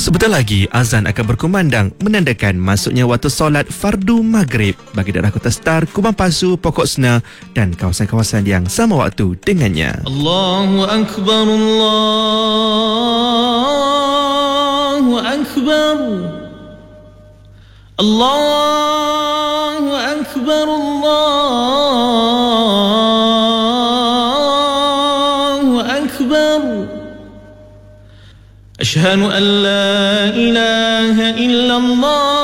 Sebentar lagi azan akan berkumandang menandakan masuknya waktu solat fardu maghrib bagi daerah Kota Star, Kubang Pasu, Pokok Sena dan kawasan-kawasan yang sama waktu dengannya. Allahu Akbar, Allahu Akbar, Allahu Akbar, Allahu Akbar. أشهد أن لا إله إلا الله